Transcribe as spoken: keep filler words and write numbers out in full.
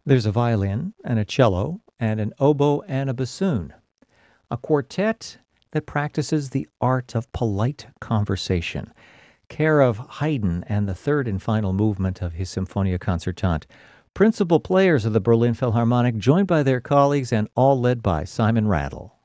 There's a violin and a cello and an oboe and a bassoon. A quartet that practices the art of polite conversation. Care of Haydn and the third and final movement of his Symphonia Concertante. Principal players of the Berlin Philharmonic, joined by their colleagues and all led by Simon Rattle.